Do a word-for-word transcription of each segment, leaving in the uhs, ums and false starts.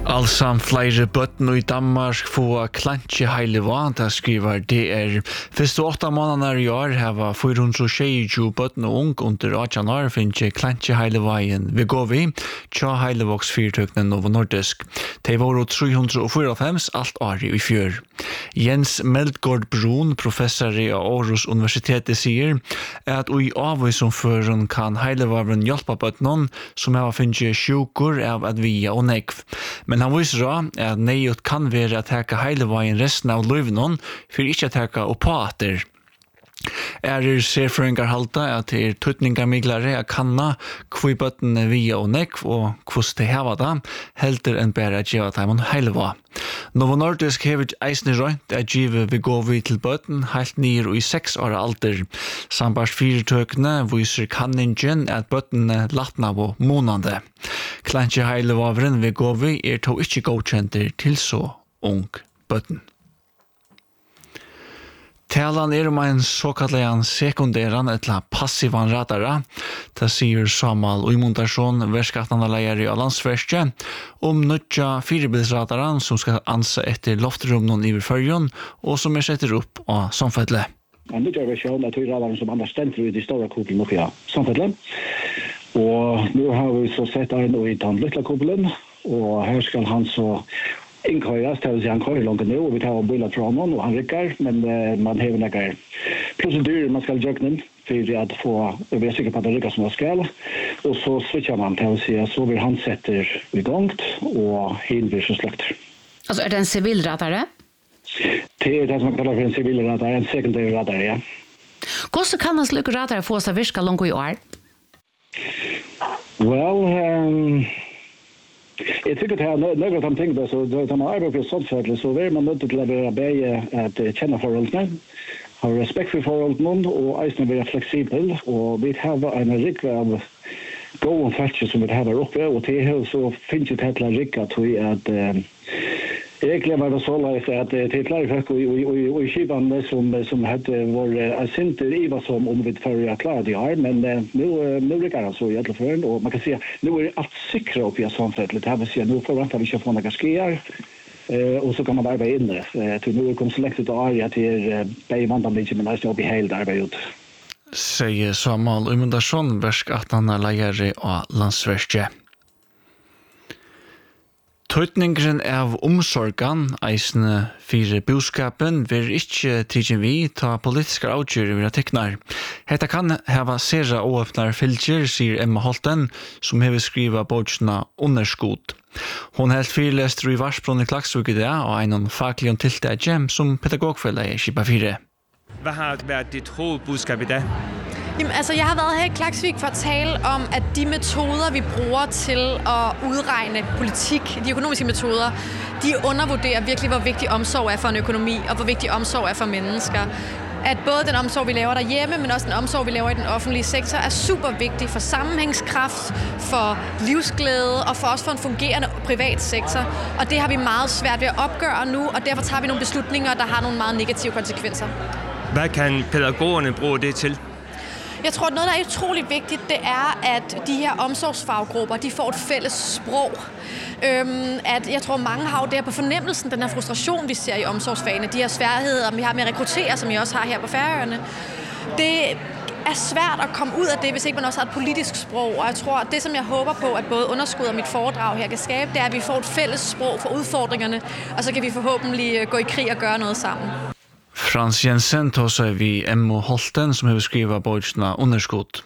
Allsamt flere bøtten i Danmark få klantje heile vann, det skriver D R. Første åtta måneder i år har fire hundre tjueto bøtten og ung under atten år finnes klantje heile veien ved Gåvi, tja heilevoks fyrtøknen Novo Nordisk. Det var tre hundre fyrtifem alt år i fjør. Jens Meldgaard Brun, professor i Aarhus Universitet, sier at i avvisomføren kan heilevarven hjelpe bøtten som har finnet sjukur av at via og nekv. Men han viser også at neiot kan være at teka heile veien resten av løyvnån for ikke at teka oppater. Er er serføringar halda at det er tøtningarmiglare a kanna hvor bøttene via og nekv og hvordan det heva da, heldur enn bare at gjeva dem heile va. Novo Nordisk hever eisne røynt at gjeva vi gå vi til bøtten heilt nir og i seks år alder. Sambars fyrtøkene viser kanningen at bøttene latna på månande. Klantje heile vavren vi gå vi er to ikkje godkjenter til så ung bøtten. Talan er om en såkallega sekunderan etla passivan radara. Det sier Samal Uimundarsson, verskattanaleier av landsverket, om nødja firebilsradaran som skal ansa etter loftrumnon i førjon, og som er setter opp av samfedle. En nødja versjon er tøyradaren som andre stenter ut i store kuppelen oppi av samfedle. Og nå har vi så sett en og i den lille kuppelen, og her skal han så innkøyres, det vil si han køyrer langt nå, og vi tar biler fra honom, og han rykker, men uh, man hever nekker prosedyrer man skal gjøre den, for at få, vi er sikker på at det rykker som det skal, og så switcher man, det vil si så vil han setter i gang, og hin blir så sløkt. Altså, er det en civilradare? Det er det som man kaller for en civilradare, en sekundær radare, ja. Hvordan kan man slukke radare få seg virka langt i år? Well, um, jeg tykker at det er nødvendig at han tenker det, så da man arbeider på sånn så er man nødt til å være bedre at kjenne forholdene, ha respekt for forholdene, og eisene være fleksibel, og vi har en rikve av gode felter som vi har oppe, og til så finnes det til å rikke til at egentlig var det så leis at til klare folk i Kiban som, som hadde vår sinter i hva som om vi for å klare det her, men nå, nå rikker han så i alle føren, og man kan si at nå er alt sikre oppi av samfunnet. Det vil si at nå forventer vi ikke å få noen skier, og så kan man arbeide inne. Til nå er kommet så lengt ut av Aria til begge vandan ikke, men nesten oppi hele arbeidet ut. Sier Samal Uimundarsson, verskattende leier av landsverket. Tøytningren av omsorgan, eisne fire boskapen, vil ikke tidsen vi ta politiske avgjør ved teknar. Hetta kan hava sera åøpnar fylgjer, sier Emma Holten, som hever skriva bogsna underskot. Hon helt fyrlester i Varsbron i Klaksvik i det, og en faglig tiltagje som pedagogfella i Kipa fire. Hvad har været dit hovedbudskab i dag? Jamen, altså, jeg har været her i Klaksvik for at tale om, at de metoder, vi bruger til at udregne politik, de økonomiske metoder, de undervurderer virkelig, hvor vigtig omsorg er for en økonomi, og hvor vigtig omsorg er for mennesker. At både den omsorg, vi laver derhjemme, men også den omsorg, vi laver i den offentlige sektor, er super vigtig for sammenhængskraft, for livsglæde og for også for en fungerende privat sektor. Og det har vi meget svært ved at opgøre nu, og derfor tager vi nogle beslutninger, der har nogle meget negative konsekvenser. Hvad kan pædagogerne bruge det til? Jeg tror, at noget, der er utrolig vigtigt, det er, at de her omsorgsfaggrupper, de får et fælles sprog. Øhm, at jeg tror, mange har jo der på fornemmelsen, den her frustration, vi ser i omsorgsfagene, de her sværheder, vi har med at rekruttere, som vi også har her på Færøerne. Det er svært at komme ud af det, hvis ikke man også har et politisk sprog. Og jeg tror, at det, som jeg håber på, at både underskud og mit foredrag her kan skabe, det er, at vi får et fælles sprog for udfordringerne, og så kan vi forhåbentlig gå i krig og gøre noget sammen. Frans Jensen tåser vi Emma Holten, som har skrivet bogsna underskott.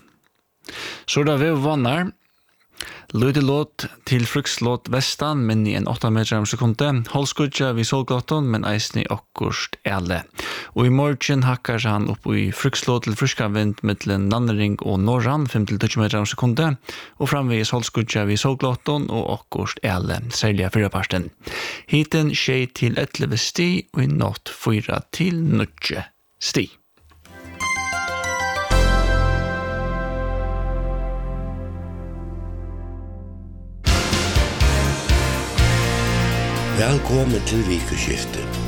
Så da vi vannar, Løyde låt til frukslåt vestan, men i en åtta meter om sekunde. Holskudja vi solgåtton, men eisne okkurst ele. Og i morgen hakkar han opp i frukslåt til fruskavind mittlen Nannering og Norran, fem til tjue meter om sekunde. Og framvis holskudja vi solgåtton og okkurst ele, særlig fyrirparten. Hiten tjei til elleve sti, og i natt fyra til nutje sti. Velkommen til Vikeskiftet.